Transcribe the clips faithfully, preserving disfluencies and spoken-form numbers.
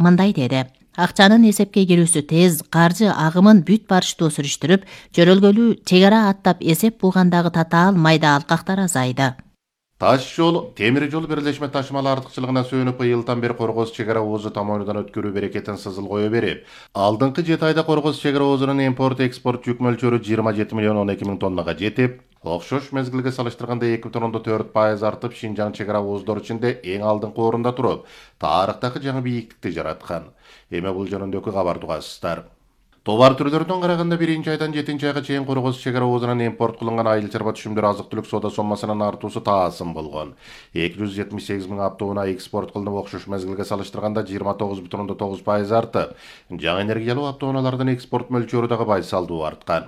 мындай деди. Акчанын эсепке кирүүсү тез, каржы агымын бүт барыштуу сүрүштүрүп, жөрөлгөлүү чек ара аттап эсеп булгандагы татаал майда алкактар азайды. Таш жол, темир жол бирлешме ташымалы артыкчылыгына сөөнүп, быйылдан бери Коргоз чек ара оозу тамоонудан өткөрүү берекетин сызыл кое берип, алдыңкы жети айда Коргоз чек ара оозунун импорт-экспорт жүк мөлчөрү жыйырма жети миллион он эки миң тоннага жетип, окшош мезгилге салыштырганда эки бүтүн ондон төрт пайыз артып, Шинжаң чек ара ооздору ичинде эң алдыңкы орунда туруп, тарыхтагы жаңы бийиктикти жараткан. Эми бул жөнүндөгү кабарды угасыздар. Товар түрлөрүнөн караганда биринчи айдан жетинчи айга чейин Коргоз чек ара оозунан импорт кылынган айыл чарба түшүмдөр азык-түлүк соода соммасынын артуусу таасым болгон. эки жүз жетимиш сегиз миң аптоунаа экспорт кылынып, окшош мезгилге салыштырганда жыйырма тогуз бүтүн ондон тогуз пайыз артып, жаңы энергиялуу аптоунаалардын экспорт мөлчөрү дагы байсалдуу арткан.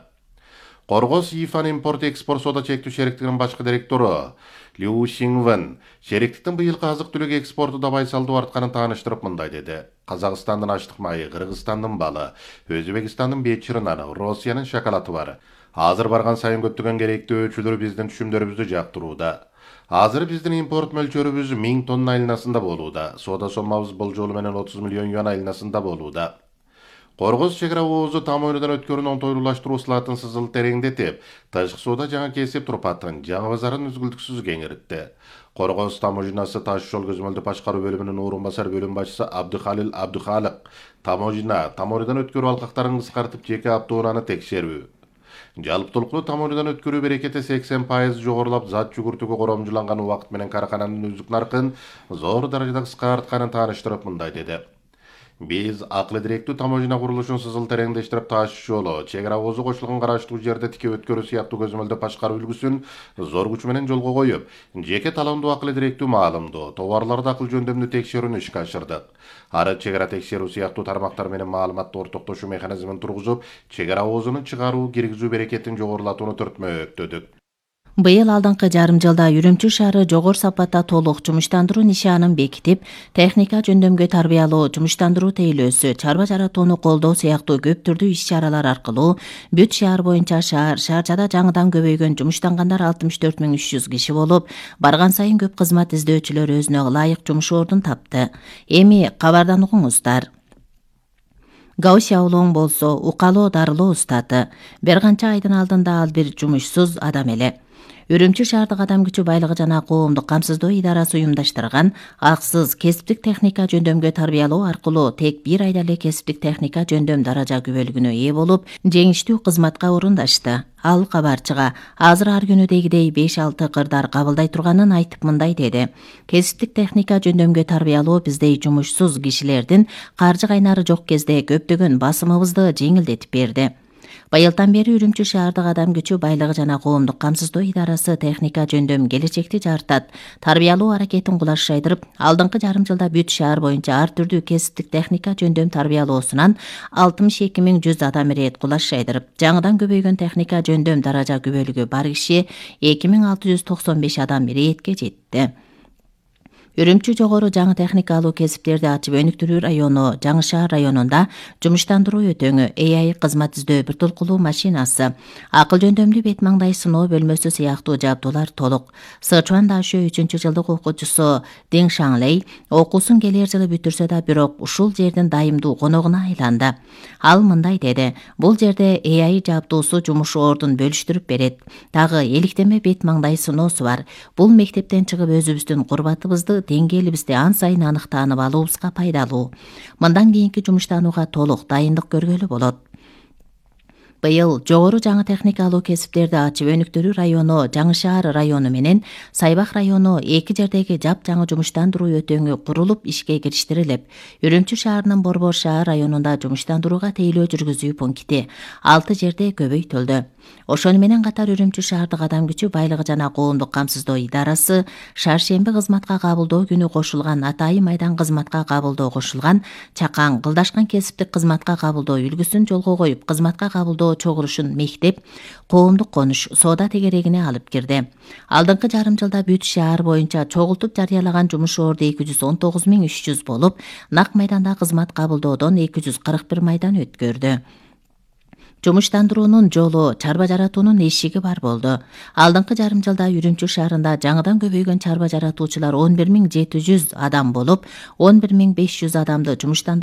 Коргоз ИФАн импорт-экспорт соода чектүү шериктигинин башкы директору Лю Сиңвен шериктиктин быйылкы азык-түлүк экспорту да байсалдуу артканын тааныштырып мындай деди. Казакстандын ачтык майы, Кыргызстандын балы, Өзбекстандын бет чырынаны, Россиянын шоколаты бар. Азыр барган сайын көптөгөн керектүү өчүлөр биздин түшүмдөрүбүздү жактырууда. Азыр биздин импорт мөлчөрүбүз миң тонна айланасында болууда. Соода соммабыз болжолу менен отуз миллион юан айланасында болууда. Коргоз чек ара оозу тамоонудан өткөрүүнү оңтойлуулаштыруу ысылатын сызыл тереңдетип, тышкы соода жаңы кесип турпатын, жаңы базарын үзгүлтүксүз кеңейтти. Коргоз таможнасы таш жол көзөмөлдү башкаруу бөлүмүнүн орун басар бөлүм башчысы Абдыхалил Абдыхалык таможна тамоонудан өткөрүү алкактарын кыскартып, жеке аптоунаны текшерүү. Жалптылыктуу тамоонудан өткөрүү берекети сексен пайыз жогорулап, зат жүгүртүүгө коромжуланган убакыт менен каракананын үздүк наркын зор даражада кыскартканын тааныштырып мындай деди. Биз акылы директүү таможна курулушун сызыл тереңдештирип, таш жолу, чек ара оозу кошулган караштуу жерде тике өткөрүү сыяктуу көзөмөлдү башкаруу үлгүсүн зор күч менен жолго коюп, жеке талондуу акылы директүү маалымдоо, товарларды акыл жөндөмдүү текшерүүнү ишке ашырдык. Ары чек ара текшерүү сыяктуу тармактар менен маалыматты ортоктошуу механизмин тургузуп, чек ара оозунун чыгаруу, киргизүү берекетин жогорулатууну түртмөктөдүк. Быйыл алдыңкы жарым жылда Үрүмчү шаары жогору сапатта толук жумуштандыруу нишанын бекитип, техника жөндөмгө тарбиялоо, жумуштандыруу тейлөөсү, чарба жаратууну колдоо сыяктуу көп түрдүү иш-чаралар аркылуу бүт шаар боюнча шаар шаарчада жаңыдан көбөйгөн жумуштангандар алтымыш төрт миң үч жүз киши болуп, барган сайын көп кызмат издөөчүлөр өзүнө ылайык жумуш ордун тапты. Эми кабардан угуңуздар. Гаусяулоң болсо укалоо дарылоо устаты. Бир канча айдын алдында ал бир жумушсуз адам эле. Үрүмчү шаардык адам күчү байлыгы жана коомдук камсыздоо идарасы уюмдаштырган аксыз кесиптик техника жөндөмгө тарбиялоо аркылуу тек бир айда эле кесиптик техника жөндөм даража күбөлүгүнө ээ болуп, жеңиштүү кызматка орундашты. Ал кабарчыга азыр ар күнүдегидей беш алты кырдар кабылдай турганын айтып мындай деди. Кесиптик техника жөндөмгө тарбиялоо биздей жумушсуз кишилердин каржы кайнары жок кезде көптөгөн басымыбызды жеңилдетип берди. Быйылдан бери Үрүмчү шаардык адам күчү байлыгы жана коомдук камсыздоо идарасы техника жөндөм келечекти жартат. Тарбиялоо аракетин кулаш жайдырып, алдыңкы жарым жылда бүт шаар боюнча ар түрдүү кесиптик техника жөндөм тарбиялоосунан алтымыш эки миң жүз адам ирет кулаш жайдырып, жаңыдан көбөйгөн техника жөндөм даража күбөлүгү бар киши эки миң алты жүз токсон беш адам иретке жетти. Үрүмчү жогору жаңы техникалуу кесиптерди ачып өнүктүрүү району Жаңы шаар районунда жумуштандыруу өтөңү, эй ай кызмат издөө бир толкулуу машинасы, акыл жөндөмдүү бет маңдай сыноо бөлмөсү сыяктуу жабдуулар толук. Сычуан Дашө үчүнчү жылдык окуучусу Дин Шаңлей окуусун келер жылы бүтүрсө да, бирок ушул жердин дайымдуу коногуна айланды. Ал мындай деди: бул жерде эй ай жабдуусу жумуш ордун бөлүштүрүп берет. Дагы эликтеме бет маңдай сыноосу бар. Бул мектептен чыгып өзүбүздүн курбатыбызды, деңгээлибизди ан сайын аныктанып алуубузга пайдалуу. Мындан кийинки жумуштанууга толук дайындык көргөлү болот. Быйыл жогору жаңы техникалуу кесиптерди ачып өнүктүрүү району Жаңы шаар району менен Сайбак району эки жердеги жап-жаңы жумуштандыруу өтөңү курулуп ишке кириштирилип, Үрүмчү шаарынын Борбор шаар районунда жумуштандырууга тейлөө жүргүзүү пункти алты жерде көбөйтүлдү. Ошону менен катар Үрүмчү шаардык адам күчү байлыгы жана коомдук камсыздоо идарасы шаршемби кызматка кабылдоо күнү кошулган, атайын майдан кызматка кабылдоо кошулган, чакаң кылдашкан кесиптик кызматка кабылдоо үлгүсүн жолго коюп, кызматка кабылдоо чогулушун мектеп, коомдук конуш, соода тегерегине алып кирди. Алдыңкы жарым жылда бүт шаар боюнча чогултуп жарыялаган жумуш орду эки жүз он тогуз миң үч жүз болуп, нак майданда кызмат кабылдоодон эки жүз кырк бир майдан өткөрдү. Жумуштандыруунун жолу, чарба жаратуунун эшиги бар болду. Алдыңкы жарым жылда Үрүмчү шаарында жаңыдан көбөйгөн чарба жаратуучулар он бир миң жети жүз адам болуп, он бир миң беш жүз адамды жумуштандыруу